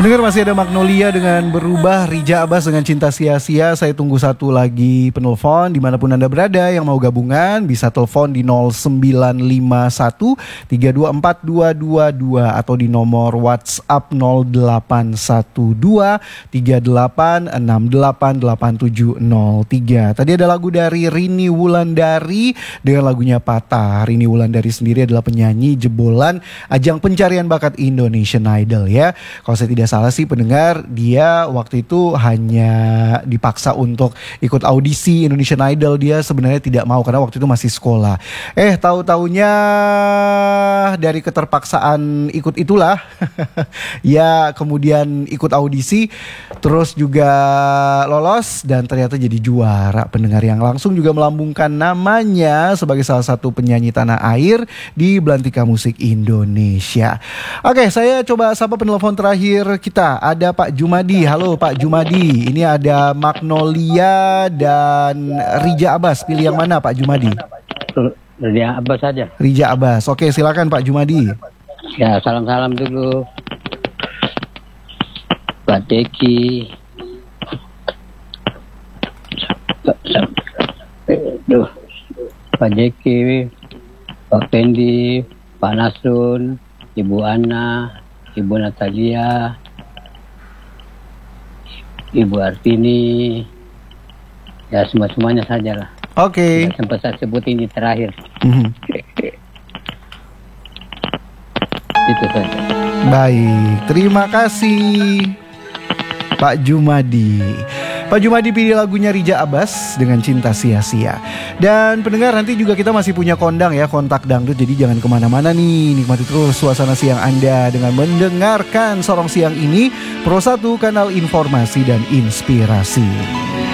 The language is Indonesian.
Pendengar, masih ada Magnolia dengan Berubah, Rija Abbas dengan Cinta Sia-Sia. Saya tunggu satu lagi penelpon. Dimanapun Anda berada yang mau gabungan bisa telepon di 0951 324 222 atau di nomor WhatsApp 0812 38688703. Tadi ada lagu dari Rini Wulandari dengan lagunya Patah. Rini Wulandari sendiri adalah penyanyi jebolan ajang pencarian bakat Indonesian Idol ya. Kalau saya tidak salah sih pendengar, dia waktu itu hanya dipaksa untuk ikut audisi Indonesian Idol. Dia sebenarnya tidak mau karena waktu itu masih sekolah. Tahu-taunya dari keterpaksaan ikut itulah ya kemudian ikut audisi, terus juga lolos dan ternyata jadi juara pendengar, yang langsung juga melambungkan namanya sebagai salah satu penyanyi tanah air di Belantika Musik Indonesia. Oke, saya coba sapa penelpon terakhir kita. Ada Pak Jumadi. Halo Pak Jumadi. Ini ada Magnolia dan Rija Abbas. Pilih yang mana Pak Jumadi? Rija Abbas saja. Rija Abbas. Oke, silakan Pak Jumadi. Ya, salam-salam dulu Pak Deki. Pak Deki, Pak Fendi, Pak Nasrun, Ibu Ana, Ibu Natalia, Ibu Artini, ya semuanya saja lah. Oke. Sempat saya sebut ini terakhir. Itu saja. Baik, terima kasih Pak Jumadi. Pak Jumadi pilih lagunya Rija Abbas dengan Cinta Sia-Sia. Dan pendengar, nanti juga kita masih punya kondang ya, kontak dangdut. Jadi jangan kemana-mana nih, nikmati terus suasana siang Anda dengan mendengarkan Sorong Siang ini, Pro 1 kanal informasi dan inspirasi.